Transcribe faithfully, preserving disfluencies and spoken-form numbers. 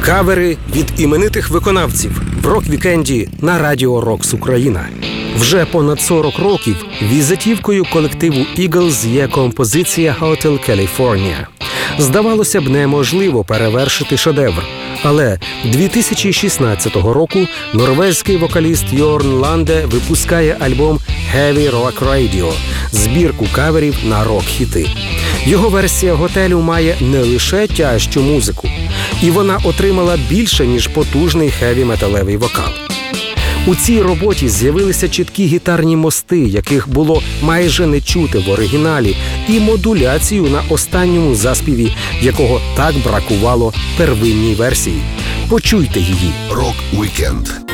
Кавери від іменитих виконавців в рок-вікенді на Радіо Рокс Україна. Вже понад сорок років візитівкою колективу Eagles є композиція «Hotel California». Здавалося б, неможливо перевершити шедевр. Але дві тисячі шістнадцятого року норвезький вокаліст Йорн Ланде випускає альбом «Heavy Rock Radio» – збірку каверів на рок-хіти. Його версія «Готелю» має не лише тяжчу музику, і вона отримала більше, ніж потужний хеві-металевий вокал. У цій роботі з'явилися чіткі гітарні мости, яких було майже не чути в оригіналі, і модуляцію на останньому заспіві, якого так бракувало первинній версії. Почуйте її. Рок-вікенд.